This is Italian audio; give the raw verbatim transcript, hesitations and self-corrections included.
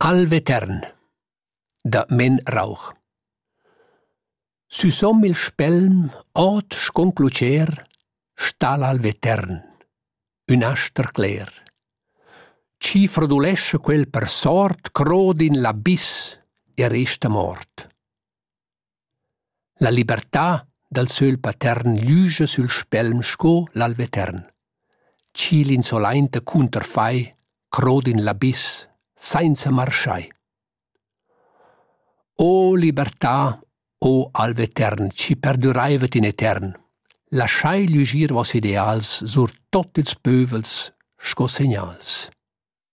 Alvetern da Men Rauch. Süsom il spelm ot sconclucer sta l'alvetern, un aster cler. Ci frodulesce quel per sort crod in l'abiss e resta mort. La libertà dal söl patern lüscha sul spelm sco l'alvetern. Ci l'insolainta cunterfai crod in l'abiss senza marschai. O libertà, o alvetern, ci perduraivet in etern. Lasciai lügir vos ideals sur tot ils pövels sco segnals.